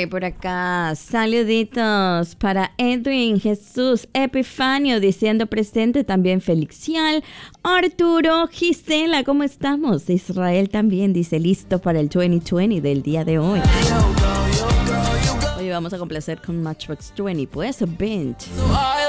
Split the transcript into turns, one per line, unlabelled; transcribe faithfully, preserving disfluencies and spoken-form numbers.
por acá. Saluditos para Edwin, Jesús, Epifanio, diciendo presente. También Felixial, Arturo, Gisela, ¿cómo estamos? Israel también dice listo para el veinte veinte del día de hoy. Hoy vamos a complacer con Matchbox veinte, pues, Bench.